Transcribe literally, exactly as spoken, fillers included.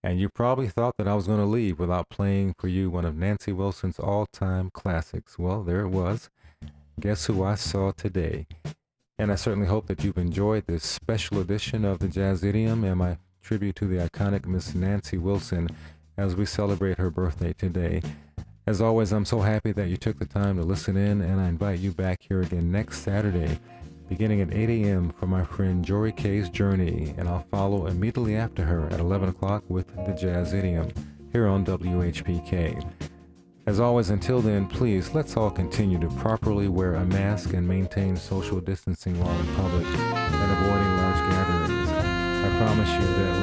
And you probably thought that I was going to leave without playing for you one of Nancy Wilson's all time classics. Well, there it was. Guess Who I Saw Today? And I certainly hope that you've enjoyed this special edition of the Jazz Idiom and my tribute to the iconic Miss Nancy Wilson as we celebrate her birthday today. As always, I'm so happy that you took the time to listen in, and I invite you back here again next Saturday, beginning at eight a.m. for my friend Jory Kay's Journey, and I'll follow immediately after her at eleven o'clock with the Jazz Idiom here on W H P K. As always, until then, please, let's all continue to properly wear a mask and maintain social distancing while in public and avoiding large gatherings. I promise you that